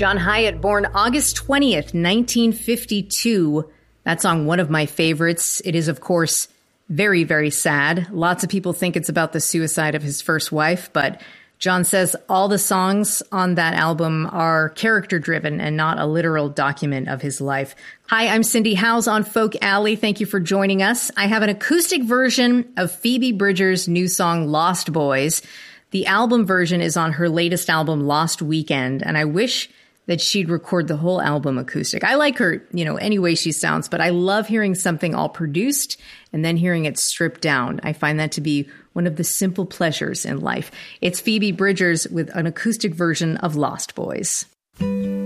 John Hiatt, born August 20th, 1952. That song, one of my favorites. It is, of course, very, very sad. Lots of people think it's about the suicide of his first wife, but John says all the songs on that album are character-driven and not a literal document of his life. Hi, I'm Cindy Howes on Folk Alley. Thank you for joining us. I have an acoustic version of Phoebe Bridgers' new song, Lost Boys. The album version is on her latest album, Lost Weekend, and I wish that she'd record the whole album acoustic. I like her, any way she sounds, but I love hearing something all produced and then hearing it stripped down. I find that to be one of the simple pleasures in life. It's Phoebe Bridgers with an acoustic version of Lost Boys.